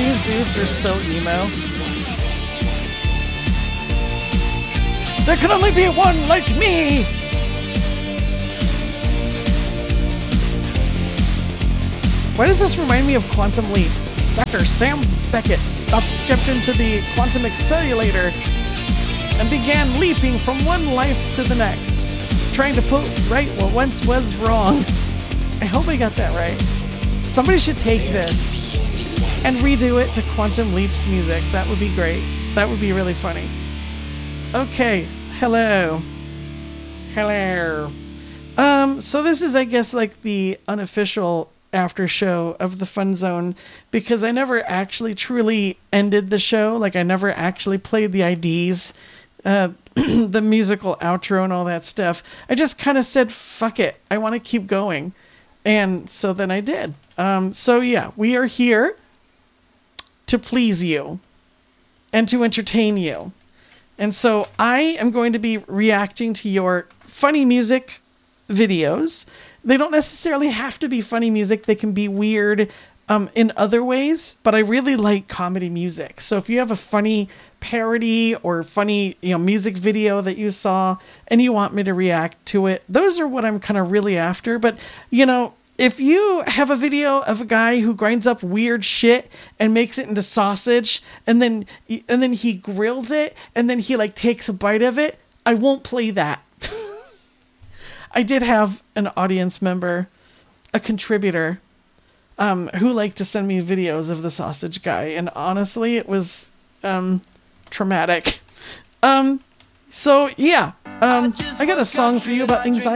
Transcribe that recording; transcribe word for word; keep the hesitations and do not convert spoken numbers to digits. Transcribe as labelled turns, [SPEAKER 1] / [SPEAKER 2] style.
[SPEAKER 1] These dudes are so emo. There can only be one like me! Why does this remind me of Quantum Leap? Doctor Sam Beckett stopped, stepped into the quantum accelerator and began leaping from one life to the next, trying to put right what once was wrong. I hope I got that right. Somebody should take this and redo it to Quantum Leap's music. That would be great. That would be really funny. Okay, hello. Hello. Um, so this is, I guess, like the unofficial after show of the Fun Zone, because I never actually truly ended the show. Like, I never actually played the I Ds, uh, the musical outro and all that stuff. I just kind of said, fuck it, I want to keep going. And so then I did. Um, so yeah, we are here to please you and to entertain you. And so I am going to be reacting to your funny music videos. They don't necessarily have to be funny music. They can be weird um, in other ways, but I really like comedy music. So if you have a funny parody or funny, you know, music video that you saw and you want me to react to it, those are what I'm kind of really after. But, you know, if you have a video of a guy who grinds up weird shit and makes it into sausage and then and then he grills it and then he like takes a bite of it, I won't play that. I did have an audience member, a contributor, um, who liked to send me videos of the sausage guy. And honestly, it was um, traumatic. Um, so, yeah, um, I got a song for you about anxiety.